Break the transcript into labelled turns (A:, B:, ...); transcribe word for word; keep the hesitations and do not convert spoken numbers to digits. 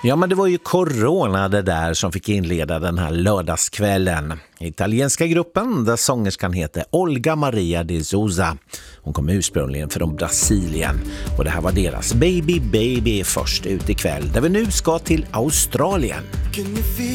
A: Ja, men det var ju corona det där som fick inleda den här lördagskvällen. Italienska gruppen där sångerskan heter Olga Maria de Souza. Hon kom ursprungligen från Brasilien och det här var deras Baby Baby först ut ikväll, där vi nu ska till Australien.